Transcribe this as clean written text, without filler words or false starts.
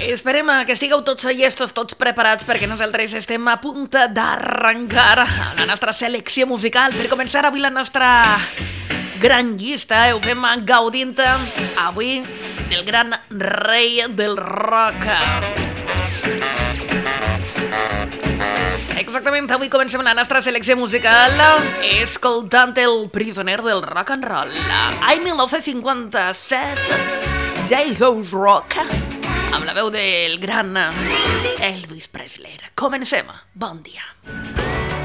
Esperem que estigueu tots llestos, tots preparats, perquè nosaltres estem a punt d'arrencar la nostra selecció musical per començar avui la nostra gran llista. Ho fem gaudint avui del gran rei del rock. Exactament, avui comencem la nostra selecció musical escoltant el prisioner del rock and roll. Any 1957, Jailhouse Rock, amb la veu del gran Elvis Presley. Comencem. Bon dia.